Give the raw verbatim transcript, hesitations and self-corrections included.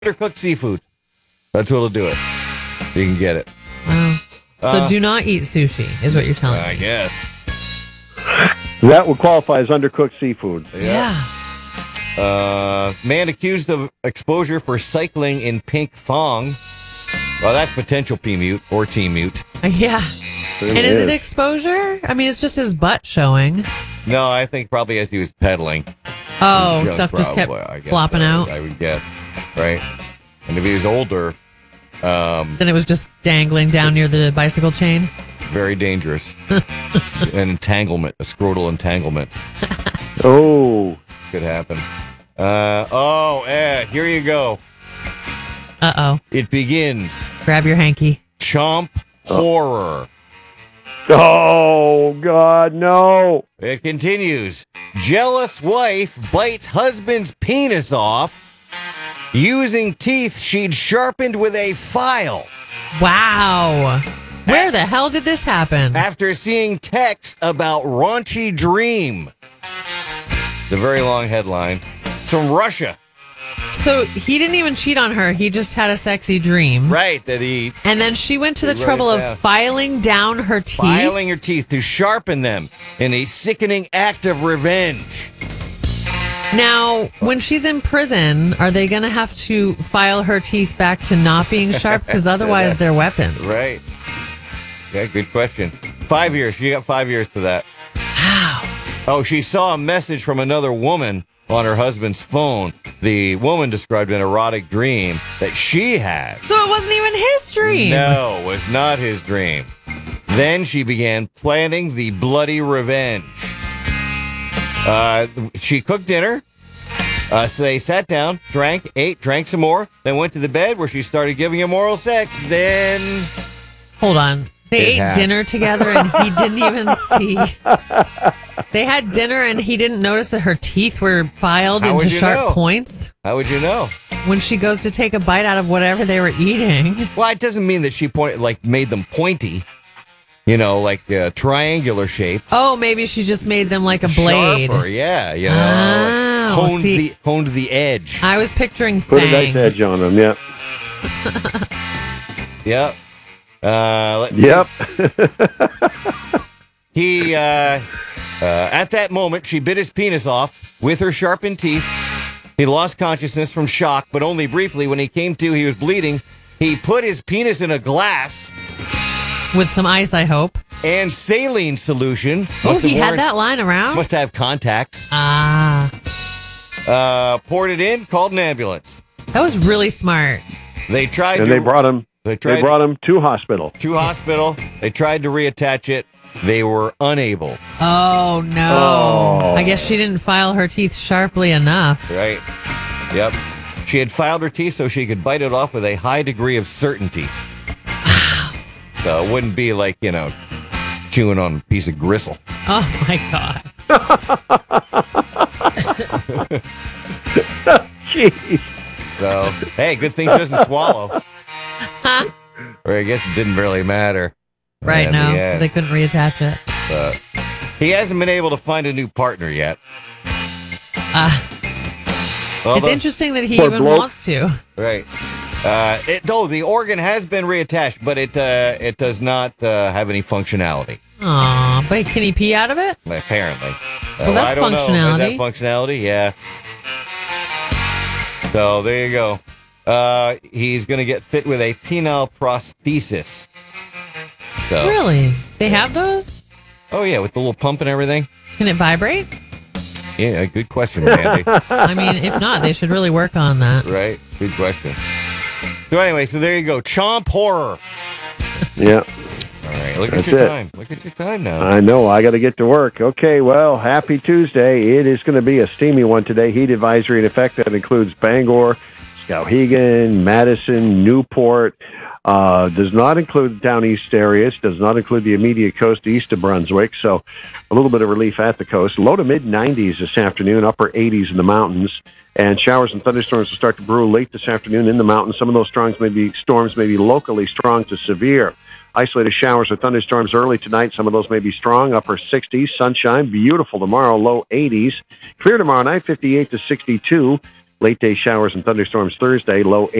undercooked seafood. That's what'll do it. You can get it. Wow. So Uh, do not eat sushi, is what you're telling I me. guess. That would qualify as undercooked seafood. Yeah. Uh, man accused of exposure for cycling in pink thong. Well, that's potential P-mute or T-mute. Yeah. It And is is. it exposure? I mean, it's just his butt showing. No, I think probably as he was pedaling. Oh, Junk stuff just kept probably, I guess flopping so, out. I would guess. Right? And if he was older, um, Then it was just dangling down near the bicycle chain. very dangerous. An entanglement, a scrotal entanglement Oh, could happen. Uh, oh, eh, here you go. Uh-oh. It begins. Grab your hanky. Chomp horror. oh, God, no. It continues. Jealous wife bites husband's penis off using teeth she'd sharpened with a file Wow. Where the hell did this happen? after seeing text about raunchy dream. The very long headline. It's from Russia. So he didn't even cheat on her. He just had a sexy dream. Right, that he And then she went to the He wrote trouble it of down. filing down her teeth. filing her teeth to sharpen them in a sickening act of revenge. Now, when she's in prison, are they going to have to file her teeth back to not being sharp? Because otherwise they're weapons. Right. Yeah, good question. Five years. She got five years for that. Wow. Oh, she saw a message from another woman on her husband's phone. The woman described an erotic dream that she had. So it wasn't even his dream. No, it was not his dream. Then she began planning the bloody revenge. Uh, she cooked dinner. Uh, so they sat down, drank, ate, drank some more, then went to the bed where she started giving him oral sex. Then Hold on. They It ate happened. dinner together and he didn't even see. They had dinner and he didn't notice that her teeth were filed How into would you sharp know? points how would you know? when she goes to take a bite out of whatever they were eating. Well, it doesn't mean that she pointed like made them pointy. You know, like uh, triangular shape. Oh, maybe she just made them like a blade. Sharper, yeah, you know. Oh, honed see- the honed the edge. I was picturing Put a fangs. nice edge on them, yep. Yep. Uh, let's Yep. He, uh, uh, at that moment, she bit his penis off with her sharpened teeth. He lost consciousness from shock, but only briefly. When he came to, he was bleeding. He put his penis in a glass With some ice, I hope. and saline solution. Oh, Must have he had worn- that lying around? Must have contacts. Ah, Uh, poured it in, called an ambulance. that was really smart. They tried And to, they brought him. they They tried brought him to hospital. to hospital. They tried to reattach it. They were unable. Oh, no. Oh. I guess she didn't file her teeth sharply enough. Right. Yep. She had filed her teeth so she could bite it off with a high degree of certainty. So it wouldn't be like, you know, chewing on a piece of gristle. Oh, my God. Jeez. So, hey, good thing she doesn't swallow. Or I guess it didn't really matter. Right in now, the 'cause end. they couldn't reattach it. But he hasn't been able to find a new partner yet. Uh, Although- it's interesting that he Poor even bloke. wants to. Right. Uh, it, though the organ has been reattached, but it uh, it does not uh, have any functionality. Aw, but can he pee out of it? Apparently. Well, Uh, that's I don't know. Is functionality. that functionality? Yeah. So there you go. Uh, he's going to get fit with a penile prosthesis. So, Really? They have those? oh yeah, with the little pump and everything. Can it vibrate? Yeah, good question, Mandy. I mean, if not, they should really work on that. Right? Good question. So anyway, so there you go. Chomp horror. Yeah. All right, look That's at your it. time. Look at your time now. I know. I got to get to work. Okay, well, happy Tuesday. It is going to be a steamy one today. Heat advisory in effect. That includes Bangor, Skowhegan, Madison, Newport. Uh, does not include down east areas. Does not include the immediate coast east of Brunswick. So a little bit of relief at the coast. Low to mid nineties this afternoon. Upper eighties in the mountains. And showers and thunderstorms will start to brew late this afternoon in the mountains. Some of those storms may be, storms may be locally strong to severe. Isolated showers or thunderstorms early tonight. Some of those may be strong. Upper sixties, sunshine, beautiful tomorrow, low eighties. Clear tomorrow night, fifty-eight to sixty-two. Late day showers and thunderstorms Thursday, low